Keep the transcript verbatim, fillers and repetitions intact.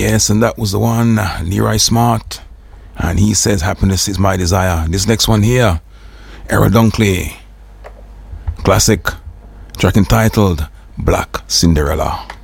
Yes, and that was the one, uh, Leroy Smart. And he says, happiness is my desire. This next one here, Era Dunkley. Classic track entitled Black Cinderella.